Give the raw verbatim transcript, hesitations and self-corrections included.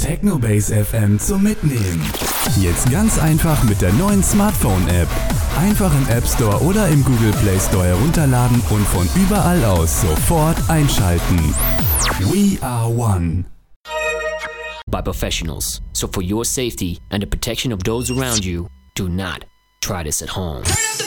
Technobase F M zum Mitnehmen. Jetzt ganz einfach mit der neuen Smartphone-App. Einfach im App Store oder im Google Play Store herunterladen und von überall aus sofort einschalten. We are one. By professionals. So for your safety and the protection of those around you, do not try this at home.